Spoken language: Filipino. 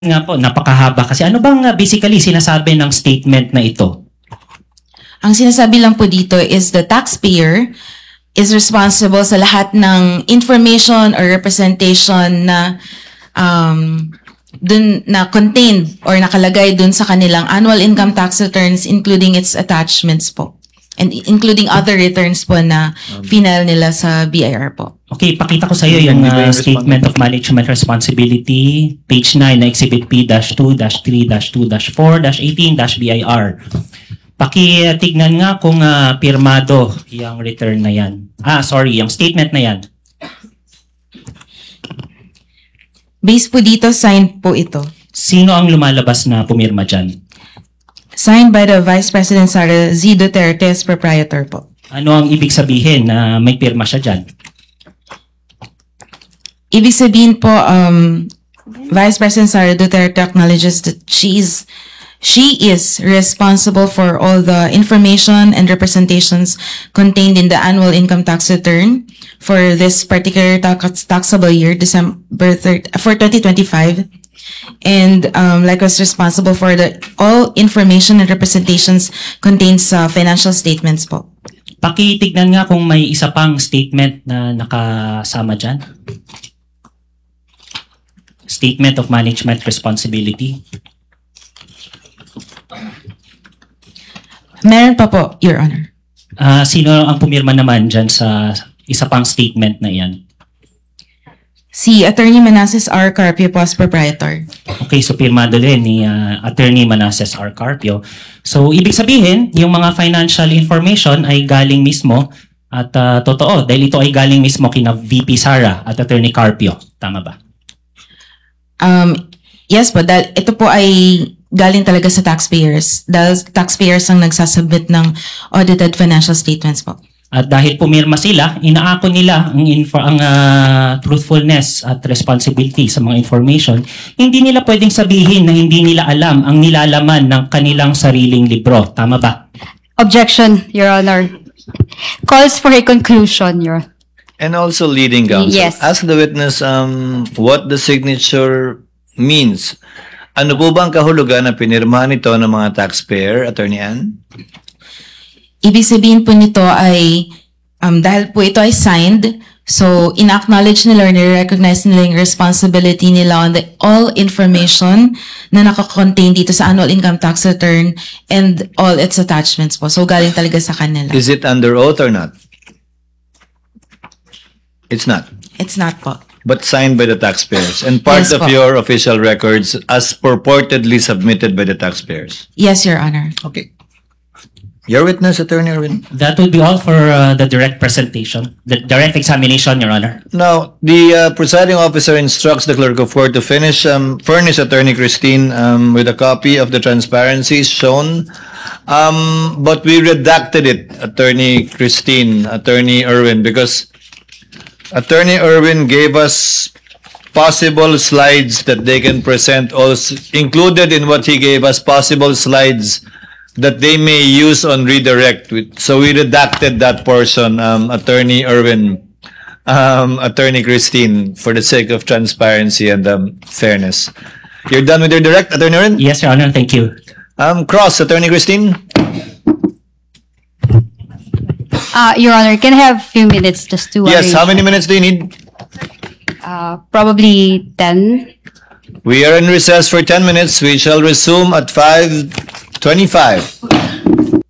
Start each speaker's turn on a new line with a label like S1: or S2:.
S1: nga po, napakahaba kasi. Ano bang basically sinasabi ng statement na ito?
S2: Ang sinasabi lang po dito is the taxpayer is responsible sa lahat ng information or representation na dun na contained or nakalagay dun sa kanilang annual income tax returns, including its attachments po. And including other returns po na final nila sa BIR po.
S1: Okay, pakita ko sa iyo yung Statement of Management Responsibility, page 9 na Exhibit P-2-3-2-4-18-BIR. Pakitignan nga kung pirmado yung return na yan. Yung statement na yan.
S2: Based po dito, signed po ito.
S1: Sino ang lumalabas na pumirma dyan?
S2: Signed by the Vice President Sara Z. Duterte as proprietor po.
S1: Ano ang ibig sabihin na may pirma siya dyan?
S2: Ibig sabihin po, Vice President Sara Duterte acknowledges that she is responsible for all the information and representations contained in the annual income tax return for this particular taxable year, for 2025. And was responsible for all information and representations contained sa financial statements po.
S1: Pakitignan nga kung may isa pang statement na nakasama dyan. Statement of Management Responsibility.
S2: Meron pa po, Your Honor.
S1: Sino ang pumirma naman dyan sa isa pang statement na yan?
S2: Si Attorney Manassas R. Carpio po as proprietor.
S1: Okay, so pirmado din ni Attorney Manassas R. Carpio. So, ibig sabihin, yung mga financial information ay galing mismo at totoo, dahil ito ay galing mismo kina VP Sara at Attorney Carpio. Tama ba?
S2: Yes po, dahil ito po ay galing talaga sa taxpayers. Dahil taxpayers ang nagsasubmit ng audited financial statements po.
S1: At dahil pumirma sila, inaako nila ang truthfulness at responsibility sa mga information, hindi nila pwedeng sabihin na hindi nila alam ang nilalaman ng kanilang sariling libro. Tama ba?
S3: Objection, Your Honor. Calls for a conclusion, Your Honor.
S4: And also leading counsel.
S3: Yes.
S4: Ask the witness what the signature means. Ano po ba ang kahulugan na pinirma nito ng mga taxpayer, Attorney Ann?
S2: Ibig sabihin po nito ay, dahil po ito ay signed, so in-acknowledge nila or nire-recognize nila yung responsibility nila on all information na nakakontain dito sa annual income tax return and all its attachments po. So galing talaga sa kanila.
S4: Is it under oath or not? It's not.
S2: It's not po.
S4: But signed by the taxpayers and part
S2: Yes,
S4: of
S2: po.
S4: your official records as purportedly submitted by the taxpayers.
S2: Yes, Your Honor.
S4: Okay. Your witness, Attorney Erwin.
S1: That will be all for the direct presentation, the direct examination, Your Honor.
S4: Now, the presiding officer instructs the clerk of court to furnish Attorney Christine with a copy of the transparencies shown. But we redacted it, Attorney Christine, Attorney Erwin, because Attorney Erwin gave us possible slides that they can present, also included in what he gave us, possible slides that they may use on redirect. So we redacted that portion, Attorney Erwin, Attorney Christine, for the sake of transparency and fairness. You're done with your direct, Attorney Erwin?
S1: Yes, Your Honor. Thank you.
S4: Cross, Attorney Christine?
S3: Your Honor, can I have a few minutes just to
S4: Yes,
S3: arrange?
S4: how many minutes do you need?
S3: Probably 10.
S4: We are in recess for 10 minutes. We shall resume at 5:25.